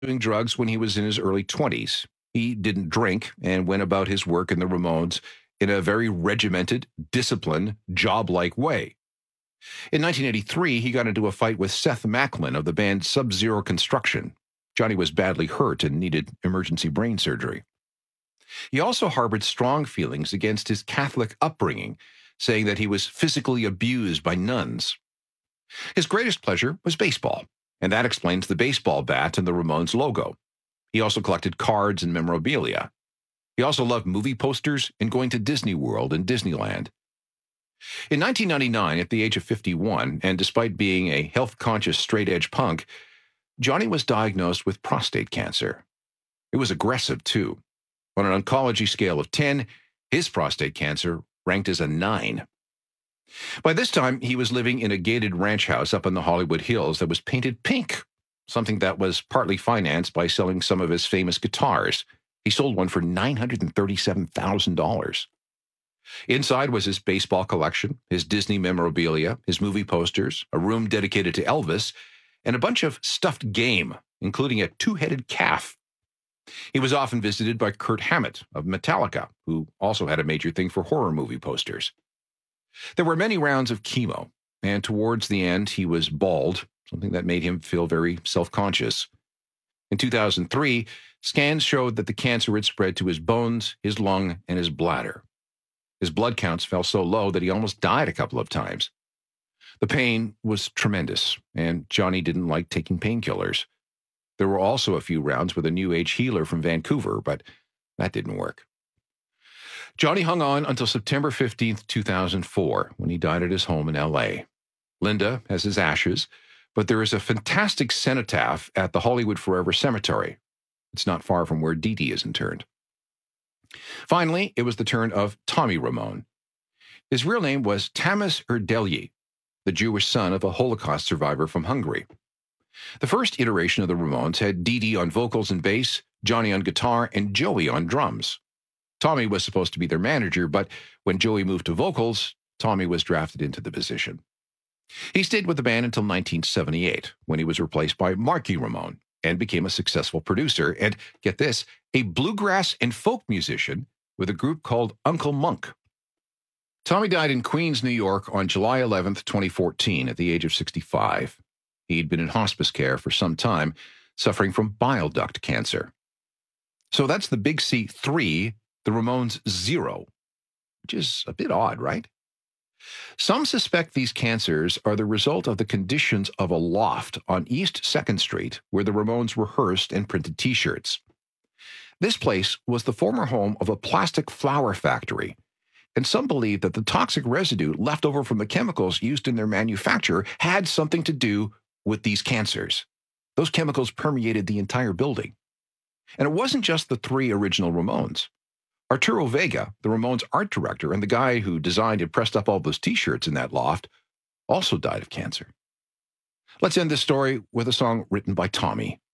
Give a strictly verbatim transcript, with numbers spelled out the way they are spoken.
Doing drugs when he was in his early twenties. He didn't drink and went about his work in the Ramones in a very regimented, disciplined, job-like way. In nineteen eighty-three, he got into a fight with Seth Macklin of the band Sub-Zero Construction. Johnny was badly hurt and needed emergency brain surgery. He also harbored strong feelings against his Catholic upbringing, saying that he was physically abused by nuns. His greatest pleasure was baseball, and that explains the baseball bat and the Ramones logo. He also collected cards and memorabilia. He also loved movie posters and going to Disney World and Disneyland. In nineteen ninety-nine, at the age of fifty-one, and despite being a health-conscious straight-edge punk, Johnny was diagnosed with prostate cancer. It was aggressive, too. On an oncology scale of ten, his prostate cancer ranked as a nine. By this time, he was living in a gated ranch house up in the Hollywood Hills that was painted pink, something that was partly financed by selling some of his famous guitars. He sold one for nine hundred thirty-seven thousand dollars. Inside was his baseball collection, his Disney memorabilia, his movie posters, a room dedicated to Elvis, and a bunch of stuffed game, including a two-headed calf. He was often visited by Kirk Hammett of Metallica, who also had a major thing for horror movie posters. There were many rounds of chemo, and towards the end he was bald, something that made him feel very self-conscious. In two thousand three, scans showed that the cancer had spread to his bones, his lung, and his bladder. His blood counts fell so low that he almost died a couple of times. The pain was tremendous, and Johnny didn't like taking painkillers. There were also a few rounds with a New Age healer from Vancouver, but that didn't work. Johnny hung on until September fifteenth, two thousand four, when he died at his home in L A. Linda has his ashes, but there is a fantastic cenotaph at the Hollywood Forever Cemetery. It's not far from where Dee Dee is interred. Finally, it was the turn of Tommy Ramone. His real name was Tamas Erdelyi, the Jewish son of a Holocaust survivor from Hungary. The first iteration of the Ramones had Dee Dee on vocals and bass, Johnny on guitar, and Joey on drums. Tommy was supposed to be their manager, but when Joey moved to vocals, Tommy was drafted into the position. He stayed with the band until nineteen seventy-eight, when he was replaced by Marky Ramone and became a successful producer and, get this, a bluegrass and folk musician with a group called Uncle Monk. Tommy died in Queens, New York on July eleventh, twenty fourteen, at the age of sixty-five. He'd been in hospice care for some time, suffering from bile duct cancer. So that's the Big C three, the Ramones zero, which is a bit odd, right? Some suspect these cancers are the result of the conditions of a loft on East second Street where the Ramones rehearsed and printed T-shirts. This place was the former home of a plastic flower factory, and some believe that the toxic residue left over from the chemicals used in their manufacture had something to do with these cancers. Those chemicals permeated the entire building. And it wasn't just the three original Ramones. Arturo Vega, the Ramones art director and the guy who designed and pressed up all those T-shirts in that loft, also died of cancer. Let's end this story with a song written by Tommy.